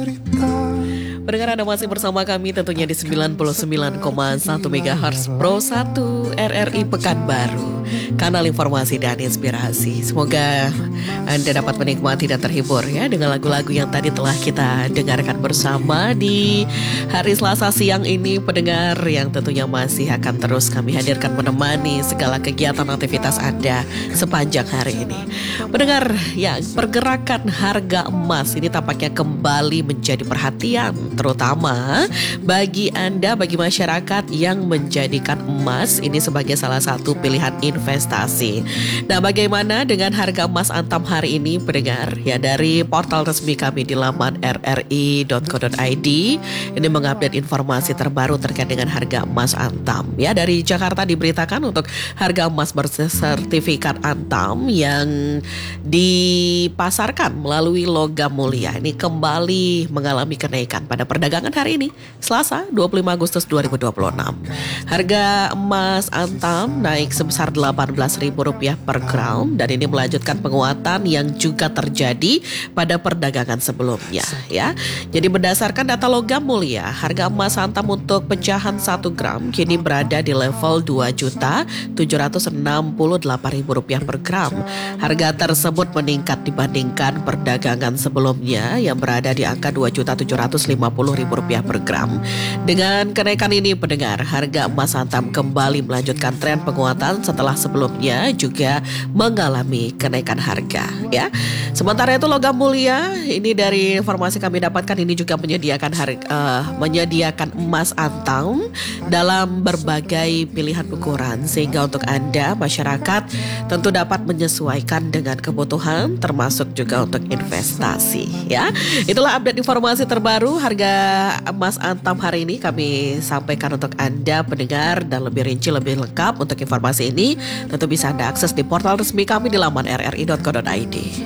Pendengar, Anda masih bersama kami tentunya di 99,1 MHz Pro 1 RRI Pekanbaru, kanal informasi dan inspirasi. Semoga Anda dapat menikmati dan terhibur ya dengan lagu-lagu yang tadi telah kita dengarkan bersama di hari Selasa siang ini, pendengar, yang tentunya masih akan terus kami hadirkan menemani segala kegiatan aktivitas Anda sepanjang hari ini. Pendengar, ya, pergerakan harga emas ini tampaknya kembali menjadi perhatian, terutama bagi Anda, bagi masyarakat yang menjadikan emas ini sebagai salah satu pilihan investasi. Nah, bagaimana dengan harga emas Antam hari ini, pendengar? Ya, dari portal resmi kami di laman rri.co.id ini mengupdate informasi terbaru terkait dengan harga emas Antam. Ya, dari Jakarta diberitakan untuk harga emas bersertifikat Antam yang dipasarkan melalui logam mulia ini kembali mengalami kenaikan pada perdagangan hari ini, Selasa 25 Agustus 2026. Harga emas Antam naik sebesar Rp18.000 per gram dan ini melanjutkan penguatan yang juga terjadi pada perdagangan sebelumnya ya. Jadi berdasarkan data logam mulia, harga emas Antam untuk pecahan 1 gram kini berada di level Rp2.768.000 per gram. Harga tersebut meningkat dibandingkan perdagangan sebelumnya yang berada di angka Rp2.750.000 per gram. Dengan kenaikan ini, pendengar, harga emas Antam kembali melanjutkan tren penguatan setelah sebelumnya juga mengalami kenaikan harga ya. Sementara itu logam mulia ini dari informasi kami dapatkan ini juga menyediakan emas Antam dalam berbagai pilihan ukuran sehingga untuk Anda masyarakat tentu dapat menyesuaikan dengan kebutuhan termasuk juga untuk investasi ya. Itulah update informasi terbaru harga emas Antam hari ini kami sampaikan untuk Anda pendengar, dan lebih rinci lebih lengkap untuk informasi ini tentu bisa Anda akses di portal resmi kami di laman rri.co.id.